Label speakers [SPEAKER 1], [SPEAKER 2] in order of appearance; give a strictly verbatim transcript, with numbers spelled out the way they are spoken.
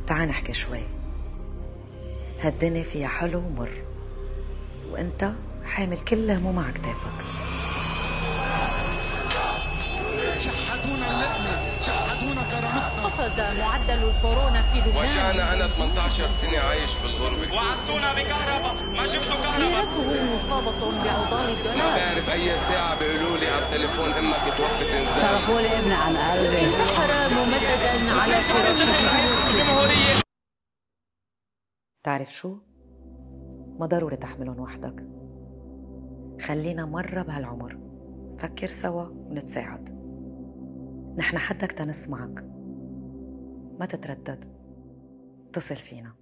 [SPEAKER 1] تعال نحكي شوي. هالدنيا فيها حلو ومر، وانت حامل كل هموم على كتافك.
[SPEAKER 2] شحدونا اللقمة، شحدونا كرامتنا.
[SPEAKER 3] خفض معدل الكورونا في لبنان.
[SPEAKER 4] وجعنا أنا ثمانية عشر سنة عايش في الغربة.
[SPEAKER 5] وعدتونا بكهرباء، ما جبتوا كهرباء.
[SPEAKER 3] ديرته مصابة بأوضاع الدولار.
[SPEAKER 4] ما بعرف أي ساعة بيقولوا لي على التليفون أمك توفت انزال.
[SPEAKER 6] صرفوا لي ابني عن قلبي.
[SPEAKER 3] انتحر ممددا على فراشه.
[SPEAKER 1] تعرف شو؟ ما ضروري تحملهم وحدك. خلينا مرة بهالعمر فكر سوا ونتساعد. نحن حدك تنسمعك، ما تتردد، اتصل فينا.